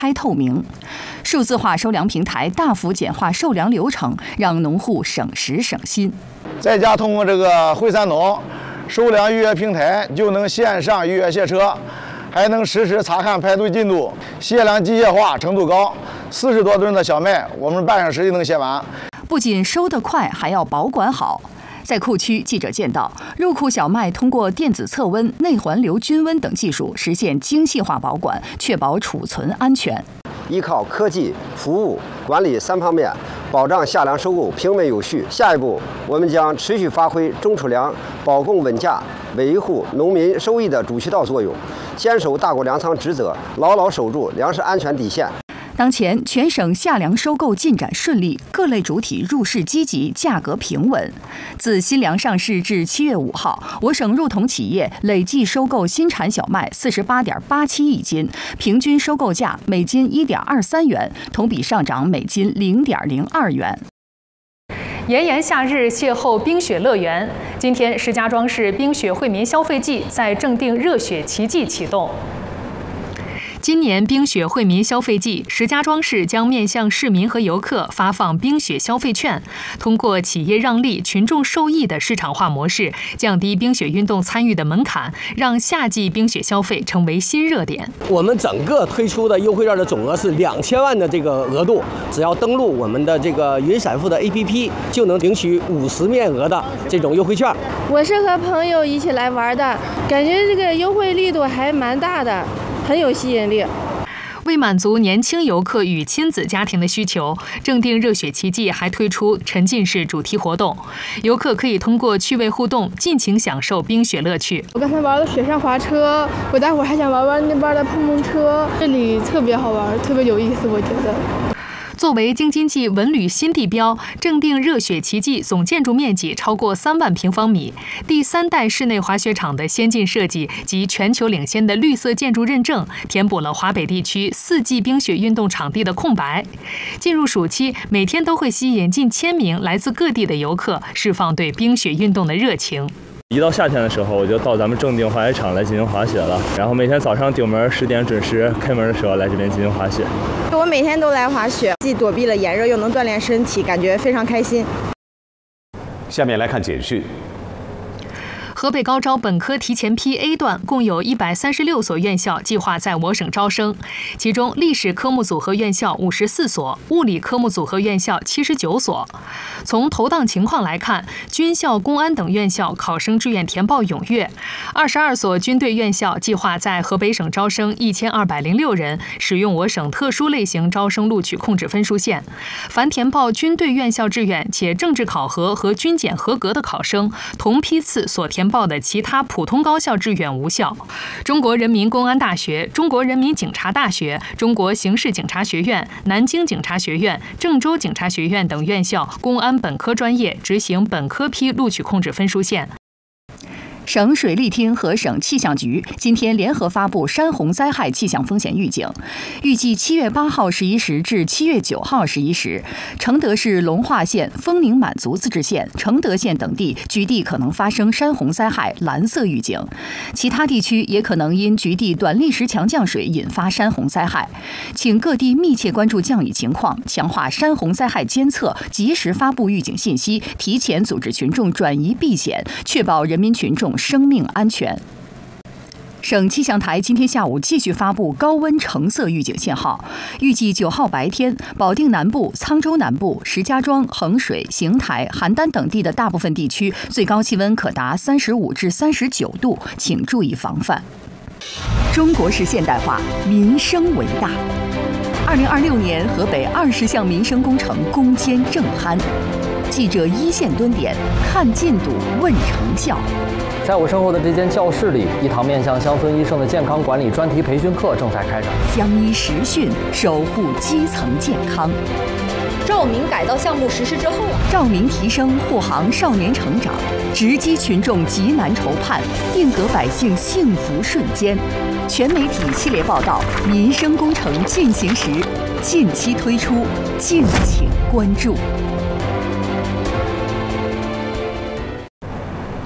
开透明，数字化收粮平台大幅简化收粮流程，让农户省时省心。 在家通过这个惠山农收粮预约平台，就能线上预约卸车，还能实时查看排队进度。卸粮机械化程度高，40多吨的小麦，我们半小时就能卸完。 不仅收得快，还要保管好。在库区，记者见到入库小麦通过电子测温、内环流均温等技术实现精细化保管，确保储存安全。 依靠科技、服务、管理3方面，保障夏粮收购平稳有序。下一步，我们将持续发挥中储粮保供稳价、维护农民收益的主渠道作用，坚守大国粮仓职责，牢牢守住粮食安全底线。 当前全省夏粮收购进展顺利，各类主体入市积极，价格平稳。自新粮上市至7月5号，我省入统企业累计收购新产小麦48.87亿斤，平均收购价每斤1.23元，同比上涨每斤0.02元。 炎炎夏日邂逅冰雪乐园，今天石家庄市冰雪惠民消费季在正定热血奇迹启动。今年冰雪惠民消费季，石家庄市将面向市民和游客发放冰雪消费券，通过企业让利、群众受益的市场化模式，降低冰雪运动参与的门槛，让夏季冰雪消费成为新热点。 我们整个推出的优惠券的总额是2000万的这个额度，只要登录我们的这个云闪付的 APP， 就能领取50面额的这种优惠券。 我是和朋友一起来玩的，感觉这个优惠力度还蛮大的，很有吸引力。 为满足年轻游客与亲子家庭的需求，正定热血奇迹还推出沉浸式主题活动，游客可以通过趣味互动，尽情享受冰雪乐趣。 我刚才玩了雪上滑车，我待会儿还想玩玩那边的碰碰车，这里特别好玩，特别有意思，我觉得。 作为京津冀文旅新地标，正定热血奇迹总建筑面积超过3万平方米，第3代室内滑雪场的先进设计及全球领先的绿色建筑认证，填补了华北地区4季冰雪运动场地的空白。进入暑期，每天都会吸引近1000名来自各地的游客，释放对冰雪运动的热情。 一到夏天的时候，我就到咱们正定滑雪场来进行滑雪了。然后每天早上顶门10点准时开门的时候来这边进行滑雪。 我每天都来滑雪，既躲避了炎热，又能锻炼身体，感觉非常开心。 下面来看简讯。 河北高招本科提前批 A 段共有136所院校计划在我省招生，其中历史科目组合院校54所，物理科目组合院校79所。从投档情况来看，军校、公安等院校考生志愿填报踊跃。22所军队院校计划在河北省招生1206人，使用我省特殊类型招生录取控制分数线。凡填报军队院校志愿且政治考核和军检合格的考生，同批次所填报的其他普通高校志愿无效。中国人民公安大学、中国人民警察大学、中国刑事警察学院、南京警察学院、郑州警察学院等院校公安本科专业执行本科批录取控制分数线。 省水利厅和省气象局今天联合发布山洪灾害气象风险预警，预计7月8号11时至7月9号11时，承德市龙化县、丰宁满族自治县、承德县等地局地可能发生山洪灾害蓝色预警，其他地区也可能因局地短历时强降水引发山洪灾害，请各地密切关注降雨情况，强化山洪灾害监测，及时发布预警信息，提前组织群众转移避险，确保人民群众生命安全。省气象台今天下午继续发布高温橙色预警信号，预计9号白天，保定南部、沧州南部、石家庄、衡水、邢台、邯郸等地的大部分地区最高气温可达35至39度，请注意防范。中国式现代化，民生为大。2026年河北20项民生工程攻坚正酣，记者一线蹲点，看进度，问成效。 在我身后的这间教室里，一堂面向乡村医生的健康管理专题培训课正在开展。 乡医实训，守护基层健康。 照明改造项目实施之后， 照明提升护航少年成长，直击群众急难愁盼，定格百姓幸福瞬间。全媒体系列报道《民生工程进行时》，近期推出，敬请关注。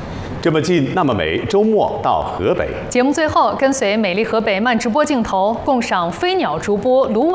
这么近那么美，周末到河北。 节目最后，跟随美丽河北慢直播镜头，共赏飞鸟主播卢。